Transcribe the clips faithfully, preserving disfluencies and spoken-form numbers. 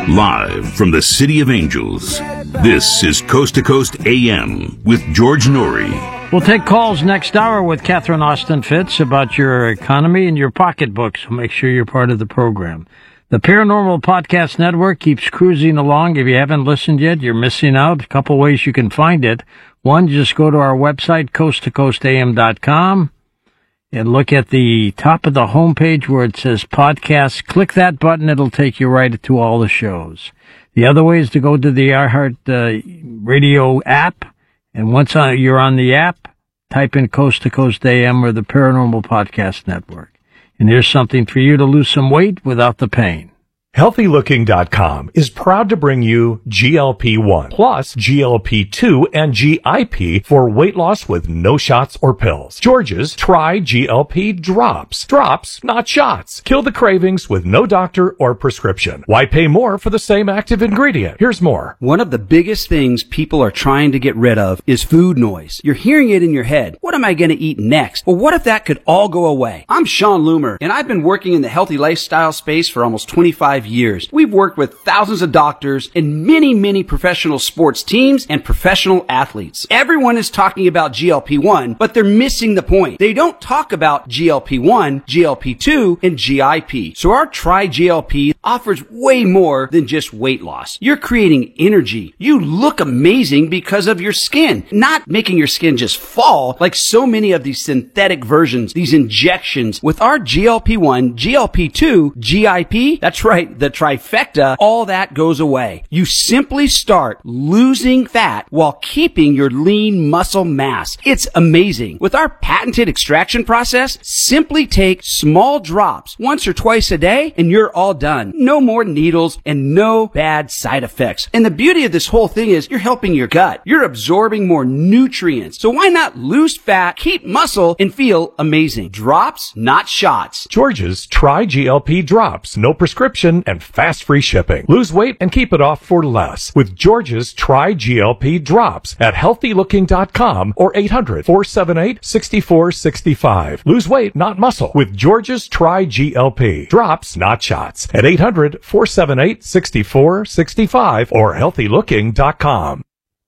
Live from the City of Angels, this is Coast to Coast A M with George Noory. We'll take calls next hour with Catherine Austin Fitts about your economy and your pocketbook, so make sure you're part of the program. The Paranormal Podcast Network keeps cruising along. If you haven't listened yet, you're missing out. A couple ways you can find it. One, just go to our website, coast to coast a m dot com, and look at the top of the homepage where it says podcasts. Click that button. It'll take you right to all the shows. The other way is to go to the iHeart uh, Radio app, and once uh, you're on the app, type in Coast to Coast A M or the Paranormal Podcast Network. And here's something for you to lose some weight without the pain. Healthy Looking dot com is proud to bring you G L P one plus G L P two and G I P for weight loss with no shots or pills. George's Try G L P Drops. Drops, not shots. Kill the cravings with no doctor or prescription. Why pay more for the same active ingredient? Here's more. One of the biggest things people are trying to get rid of is food noise. You're hearing it in your head. What am I going to eat next? Well, what if that could all go away? I'm Sean Loomer, and I've been working in the healthy lifestyle space for almost twenty-five years. We've worked with thousands of doctors and many, many professional sports teams and professional athletes. Everyone is talking about G L P one, but they're missing the point. They don't talk about G L P one, G L P two, and G I P. So our Try G L P offers way more than just weight loss. You're creating energy. You look amazing because of your skin, not making your skin just fall like so many of these synthetic versions, these injections. With our G L P one, G L P two, G I P, that's right, the trifecta, all that goes away. You simply start losing fat while keeping your lean muscle mass. It's amazing. With our patented extraction process, simply take small drops once or twice a day and you're all done. No more needles and no bad side effects. And the beauty of this whole thing is you're helping your gut. You're absorbing more nutrients. So why not lose fat, keep muscle, and feel amazing? Drops, not shots. George's Try G L P Drops. No prescription and fast free shipping. Lose weight and keep it off for less with George's Try G L P Drops at healthy looking dot com or eight hundred, four seven eight, six four six five. Lose weight, not muscle with George's Try G L P Drops, not shots at eight hundred, four seven eight, six four six five or healthy looking dot com.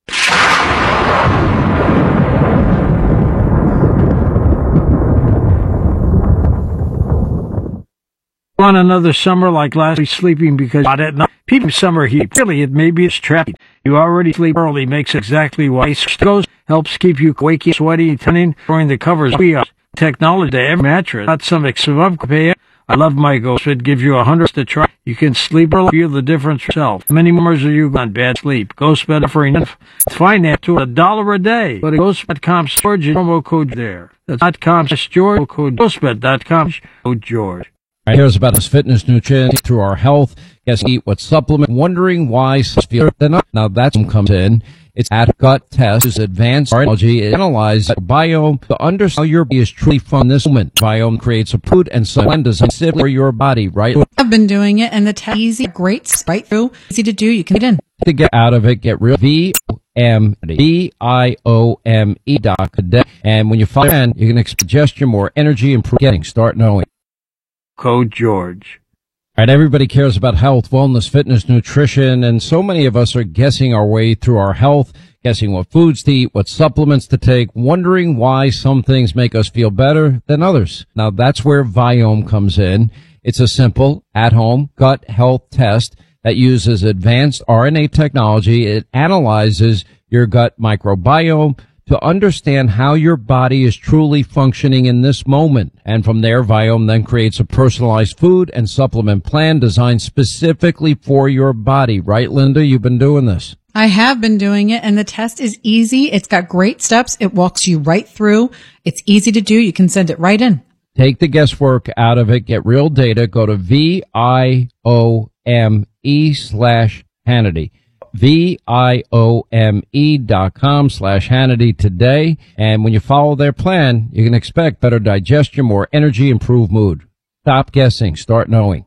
On another summer like last week, sleeping because hot at night. People summer heat. Really, it may be a trap. You already sleep early, makes exactly why it goes. Helps keep you wakey, sweaty, turning, throwing the covers. We are technology to every mattress. Not some expensive pay. I love my Ghost. It gives you a hundred to try. You can sleep early, feel the difference yourself. How many more are you on bad sleep? Ghost Bed offering finance to a dollar a day. Go to ghost bed dot com storage and promo code there. That's dot com storage code ghost bed dot com code George. Here's about his fitness, nutrition, through our health. Guess eat what supplement. Wondering why some feel they're not. Now that's what comes in. It's at gut test. Is advanced biology. It analyzes the biome to understand how your body is truly from this moment. Biome creates a food and so on design for your body, right? I've been doing it and the test easy, great, right through, easy to do. You can get in. To get out of it, get real. V M B I O M E dot com. And when you find it, you can suggest you more energy, improve getting, start knowing. Code George. All right, everybody cares about health, wellness, fitness, nutrition, and so many of us are guessing our way through our health, guessing what foods to eat, what supplements to take, wondering why some things make us feel better than others. Now, that's where Viome comes in. It's a simple, at-home gut health test that uses advanced R N A technology. It analyzes your gut microbiome to understand how your body is truly functioning in this moment. And from there, Viome then creates a personalized food and supplement plan designed specifically for your body. Right, Linda? You've been doing this. I have been doing it, and the test is easy. It's got great steps. It walks you right through. It's easy to do. You can send it right in. Take the guesswork out of it. Get real data. Go to V I O M E slash Hannity. V I O M E dot com slash Hannity today. And when you follow their plan, you can expect better digestion, more energy, improved mood. Stop guessing. Start knowing.